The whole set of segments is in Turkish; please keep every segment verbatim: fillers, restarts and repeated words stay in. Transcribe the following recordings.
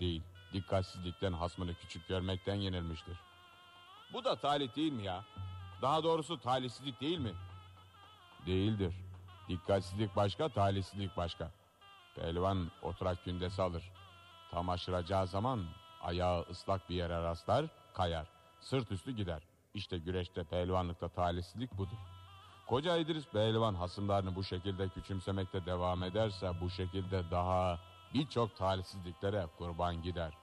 değil, dikkatsizlikten, hasmını küçük görmekten yenilmiştir. Bu da talih değil mi ya? Daha doğrusu talihsizlik değil mi? Değildir. Dikkatsizlik başka, talihsizlik başka. Pehlivan oturak kündesi alır. Tam aşıracağı zaman ayağı ıslak bir yere rastlar, kayar. Sırt üstü gider. İşte güreşte, pehlivanlıkta talihsizlik budur. Koca İdris pehlivan hasımlarını bu şekilde küçümsemekte devam ederse, bu şekilde daha birçok talihsizliklere kurban gider.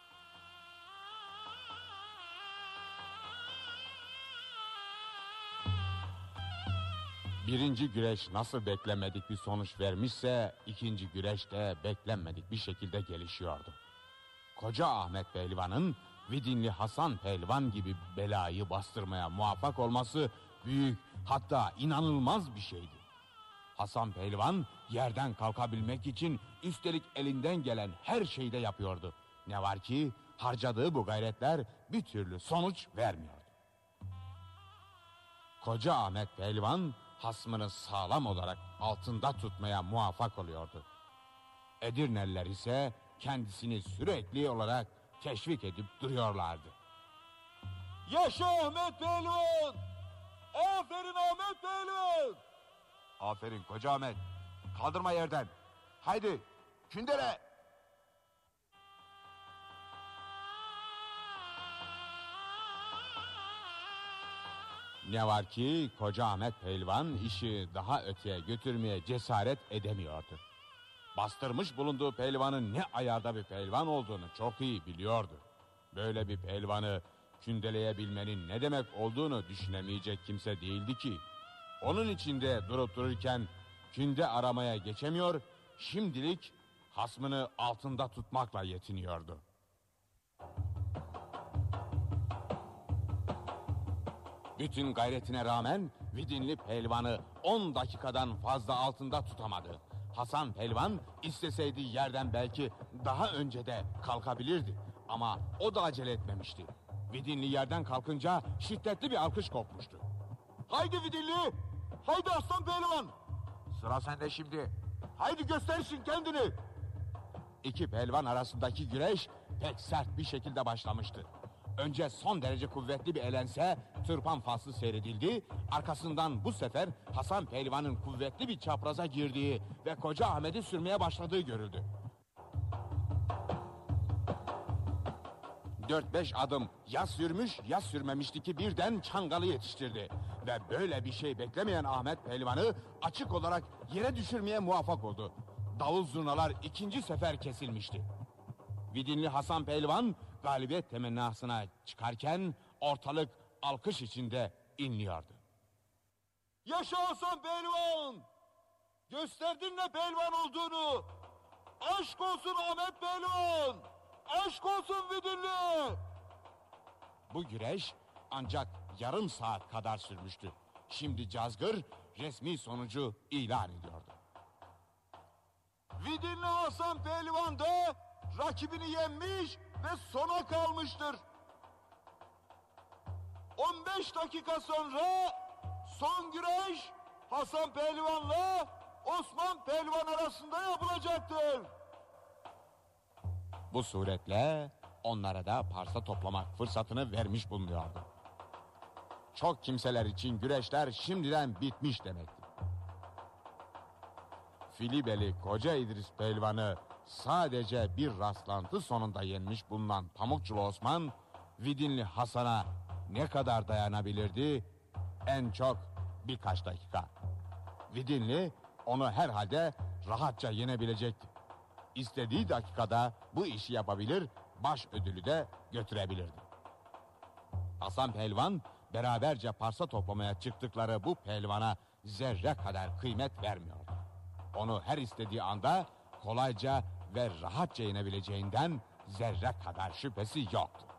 Birinci güreş nasıl beklenmedik bir sonuç vermişse, ikinci güreş de beklenmedik bir şekilde gelişiyordu. Koca Ahmet Pehlivan'ın Vidinli Hasan Pehlivan gibi belayı bastırmaya muvaffak olması büyük, hatta inanılmaz bir şeydi. Hasan Pehlivan yerden kalkabilmek için üstelik elinden gelen her şeyi de yapıyordu. Ne var ki harcadığı bu gayretler bir türlü sonuç vermiyordu. Koca Ahmet Pehlivan hasmını sağlam olarak altında tutmaya muvaffak oluyordu. Edirneliler ise kendisini sürekli olarak teşvik edip duruyorlardı. Yaşa Ahmet Pehlivan! Aferin Ahmet Pehlivan! Aferin Koca Ahmet. Kaldırma yerden. Haydi kündele. Ne var ki Koca Ahmet Pehlivan işi daha öteye götürmeye cesaret edemiyordu. Bastırmış bulunduğu pehlivanın ne ayarda bir pehlivan olduğunu çok iyi biliyordu. Böyle bir pehlivanı kündeleyebilmenin ne demek olduğunu düşünemeyecek kimse değildi ki. Onun içinde durup dururken künde aramaya geçemiyor, şimdilik hasmını altında tutmakla yetiniyordu. Bütün gayretine rağmen Vidinli pehlivanı on dakikadan fazla altında tutamadı. Hasan Pehlivan isteseydi yerden belki daha önce de kalkabilirdi. Ama o da acele etmemişti. Vidinli yerden kalkınca şiddetli bir alkış kopmuştu. Haydi Vidinli! Haydi Aslan Pehlivan! Sıra sende şimdi. Haydi gösterişin kendini. İki pehlivan arasındaki güreş pek sert bir şekilde başlamıştı. Önce son derece kuvvetli bir elense tırpan faslı seyredildi. Arkasından bu sefer Hasan Pehlivan'ın kuvvetli bir çapraza girdiği ve Koca Ahmet'i sürmeye başladığı görüldü. Dört beş adım ya sürmüş ya sürmemişti ki birden çangalı yetiştirdi. Ve böyle bir şey beklemeyen Ahmet Pehlivan'ı açık olarak yere düşürmeye muvaffak oldu. Davul zurnalar ikinci sefer kesilmişti. Vidinli Hasan Pehlivan galibiyet temennasına çıkarken ortalık alkış içinde inliyordu. Yaşa Hasan Pehlivan! Gösterdin ne pehlivan olduğunu! Aşk olsun Ahmet Pehlivan! Aşk olsun Vidinli! Bu güreş ancak yarım saat kadar sürmüştü. Şimdi Cazgır resmi sonucu ilan ediyordu. Vidinli Hasan Pehlivan da rakibini yenmiş ve sona kalmıştır. on beş dakika sonra son güreş Hasan Pehlivan'la Osman Pehlivan arasında yapılacaktır. Bu suretle onlara da parça toplamak fırsatını vermiş bulunuyordu. Çok kimseler için güreşler şimdiden bitmiş demekti. Filibeli Koca İdris Pehlivan'ı sadece bir rastlantı sonunda yenmiş bulunan Pamukçulu Osman, Vidinli Hasan'a ne kadar dayanabilirdi? En çok birkaç dakika. Vidinli onu herhalde rahatça yenebilecekti. İstediği dakikada bu işi yapabilir, baş ödülü de götürebilirdi. Hasan Pehlivan beraberce parça toplamaya çıktıkları bu pehlivana zerre kadar kıymet vermiyordu. Onu her istediği anda kolayca ve rahatça yenebileceğinden zerre kadar şüphesi yoktu.